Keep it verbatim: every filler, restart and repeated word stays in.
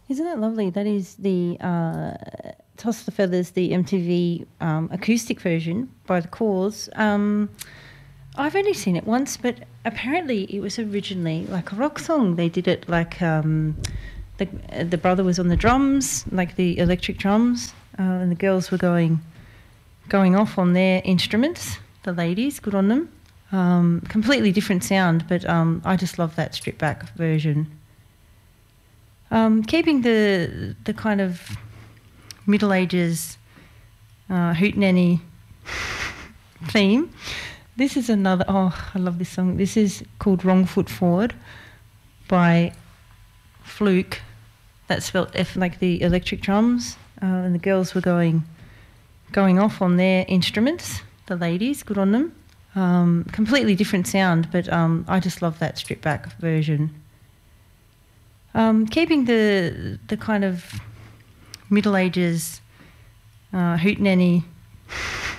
Isn't that lovely? That is the uh, Toss the Feathers, the M T V um, acoustic version by The Cause. Um, I've only seen it once, but apparently it was originally like a rock song. They did it like um, the the brother was on the drums, like the electric drums, uh, and the girls were going going off on their instruments. The ladies, good on them. Um, completely different sound, but um, I just love that stripped back version. Um, keeping the the kind of Middle Ages uh, hootenanny theme. This is another. Oh, I love this song. This is called "Wrong Foot Forward" by Fluke. That's spelled F like the electric drums, uh, and the girls were going going off on their instruments. The ladies, good on them. Um, completely different sound, but um, I just love that stripped back version. Um, keeping the the kind of Middle Ages uh, hootenanny